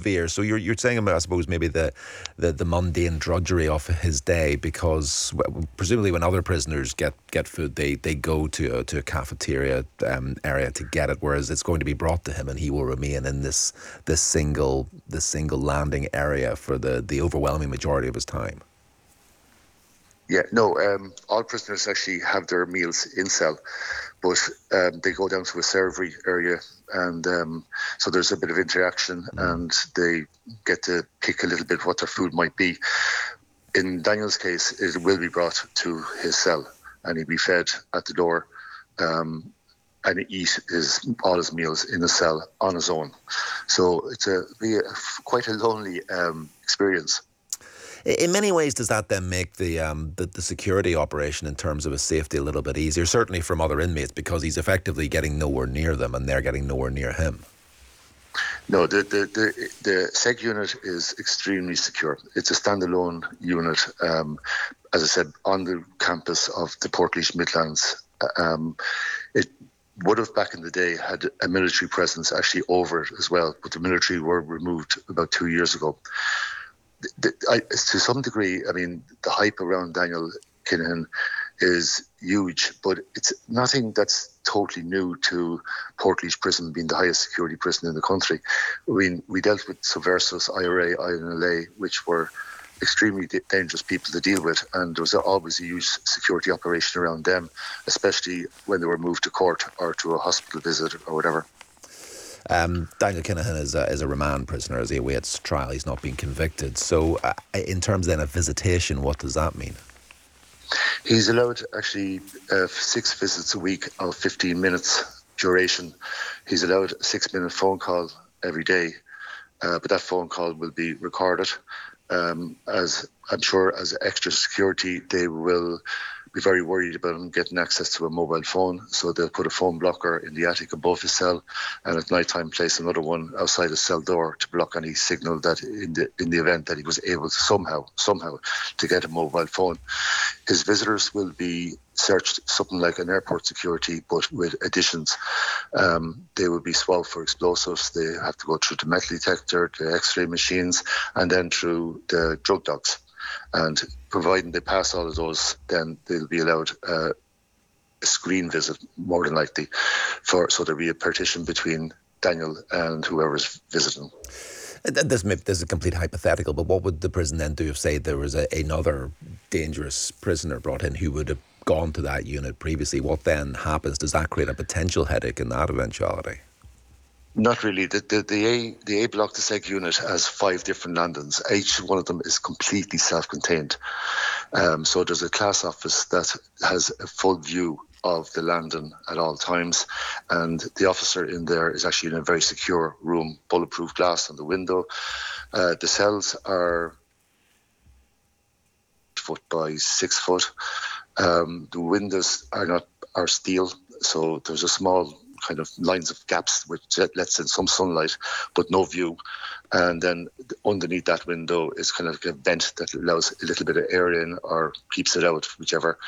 severe. So you're saying, I suppose, maybe the mundane drudgery of his day, because presumably when other prisoners get food, they go to a cafeteria area to get it, whereas it's going to be brought to him, and he will remain in this single landing area for the overwhelming majority of his time. Yeah, no, all prisoners actually have their meals in cell, but they go down to a servery area, and so there's a bit of interaction, and they get to pick a little bit what their food might be. In Daniel's case, it will be brought to his cell, and he'll be fed at the door, and eat all his meals in the cell on his own. So it's quite a lonely experience. In many ways, does that then make the security operation in terms of his safety a little bit easier, certainly from other inmates, because he's effectively getting nowhere near them and they're getting nowhere near him? No, the SEG unit is extremely secure. It's a standalone unit, as I said, on the campus of the Portlaoise Midlands. It would have back in the day had a military presence actually over it as well, but the military were removed about 2 years ago. To some degree, I mean, the hype around Daniel Kinahan is huge, but it's nothing that's totally new to Portlaoise Prison being the highest security prison in the country. I mean, we dealt with Subversus, IRA, INLA, which were extremely dangerous people to deal with, and there was always a huge security operation around them, especially when they were moved to court or to a hospital visit or whatever. Daniel Kinahan is a remand prisoner as he awaits trial. He's not been convicted. So in terms then of visitation, what does that mean? He's allowed actually 6 visits a week of 15 minutes duration. He's allowed a 6-minute phone call every day, but that phone call will be recorded. As I'm sure as extra security, they will be very worried about him getting access to a mobile phone, so they'll put a phone blocker in the attic above his cell, and at night time place another one outside his cell door to block any signal that in the event that he was able to somehow to get a mobile phone. His visitors will be searched something like an airport security, but with additions. They will be swabbed for explosives. They have to go through the metal detector, the x-ray machines, and then through the drug dogs. And providing they pass all of those, then they'll be allowed a screen visit, more than likely, so there'll be a partition between Daniel and whoever's visiting. This is a complete hypothetical, but what would the prison then do if, say, there was another dangerous prisoner brought in who would have gone to that unit previously? What then happens? Does that create a potential headache in that eventuality? Not really. The A block, the SEG unit, has 5 different landings. Each one of them is completely self-contained. So there's a class office that has a full view of the landing at all times, and the officer in there is actually in a very secure room, bulletproof glass on the window. The cells are 4 by 6 foot. The windows are steel, so there's a small kind of lines of gaps which lets in some sunlight but no view, and then underneath that window is kind of like a vent that allows a little bit of air in or keeps it out, whichever.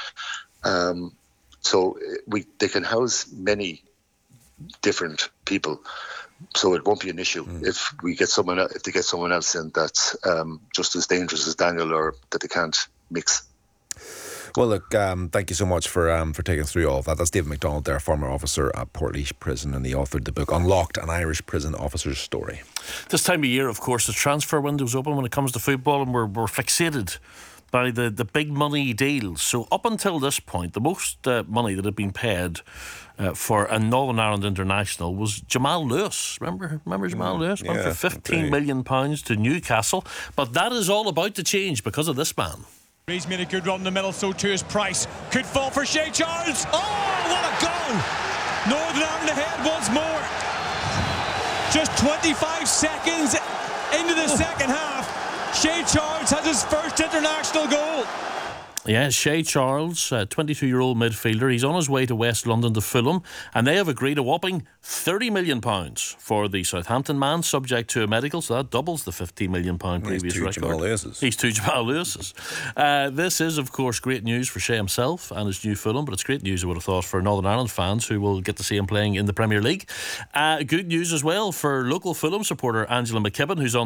So they can house many different people, so it won't be an issue if they get someone else in that's just as dangerous as Daniel, or that they can't mix. Well, look, thank you so much for taking us through all of that. That's David McDonald there, former officer at Portlaoise Prison, and he authored the book Unlocked, an Irish Prison Officer's Story. This time of year, of course, the transfer window's open when it comes to football, and we're fixated by the big money deals. So up until this point, the most money that had been paid for a Northern Ireland international was Jamal Lewis. Remember Jamal Lewis? Went for £15 million to Newcastle. But that is all about to change because of this man. He's made a good run in the middle, so too is Price. Could fall for Shea Charles. Oh, what a goal! Northern Ireland ahead once more. Just 25 seconds into the second half, Shea Charles has his first international goal. Yeah, Shea Charles, 22-year-old midfielder. He's on his way to West London to Fulham, and they have agreed a whopping £30 million for the Southampton man, subject to a medical, so that doubles the £15 million previous record. He's 2 Jamal Lewis's. This is, of course, great news for Shea himself and his new Fulham, but it's great news, I would have thought, for Northern Ireland fans who will get to see him playing in the Premier League. Good news as well for local Fulham supporter Angela McKibben, who's on